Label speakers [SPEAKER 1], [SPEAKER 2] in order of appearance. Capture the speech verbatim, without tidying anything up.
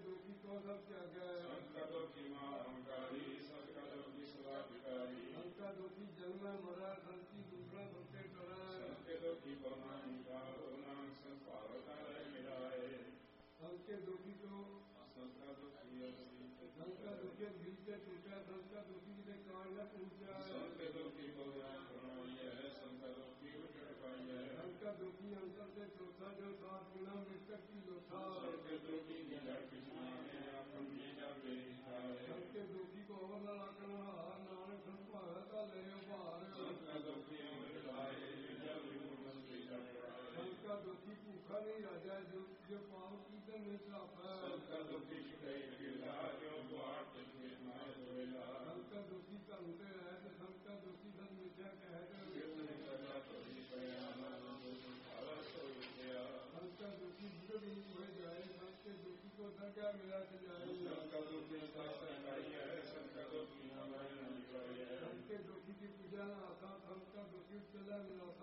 [SPEAKER 1] दुखी को सब त्यागै
[SPEAKER 2] संत दुखी महाअहंकारी संत दुखी सदाधिकारी
[SPEAKER 1] संत दुखी जन्म मरा संति दूसरा भक्ते करै
[SPEAKER 2] संत दुखी परमानी का नाम संस्कार करे मिलाए
[SPEAKER 1] संत दुखी को
[SPEAKER 2] संत दुखी
[SPEAKER 1] संत दुखी दिल के टूटा संत दुखी के कान न पूछा
[SPEAKER 2] संत दुखी को बनाई है संत दुखी उठड़ पाई है
[SPEAKER 1] संत दुखी अंतर से चौथा जो सात गुना मृतक की लोथा
[SPEAKER 2] संत दुखी की कृष्णा ने अपनी जाके
[SPEAKER 1] संत दुखी को अवला रखना हार नानक संभारता ले भार
[SPEAKER 2] संत दुखी मिलाए जब मंत्री
[SPEAKER 1] संत दुखी भूखा नहीं राजा जो जो पाप की तो नहीं श्रापा
[SPEAKER 2] संत दुखी शिकाई गिला जो द्वार के माय होएला
[SPEAKER 1] संत दुखी करते रहे तो संत दुखी धन मिथ्या कहते
[SPEAKER 2] कितने करना तो ही परिणाम भाव तो गया
[SPEAKER 1] संत दुखी बुरे हुए जाए संत दुखी को दर्जा मिला के जाए
[SPEAKER 2] संत दुखी का सगाई है संत दुखी हमारे नहीं करे
[SPEAKER 1] संत दुखी की पूजा आता संत दुखी चला मिला